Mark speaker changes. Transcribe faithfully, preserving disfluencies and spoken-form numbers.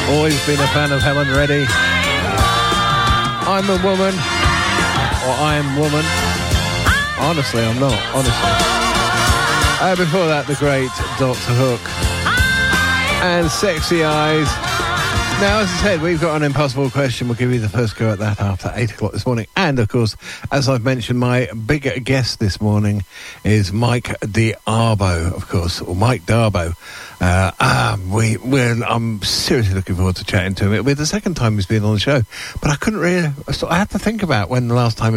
Speaker 1: Always been a fan of Helen Reddy. I'm a woman, or I am woman. Honestly, I'm not. Honestly. Uh, before that, the great Doctor Hook and Sexy Eyes. Now, as I said, we've got an impossible question. We'll give you the first go at that after eight o'clock this morning. And, of course, as I've mentioned, my big guest this morning is Mike D'Abo, of course, or Mike D'Abo. Uh, um, we, we're, I'm seriously looking forward to chatting to him. It'll be the second time he's been on the show. But I couldn't really... I had to think about when the last time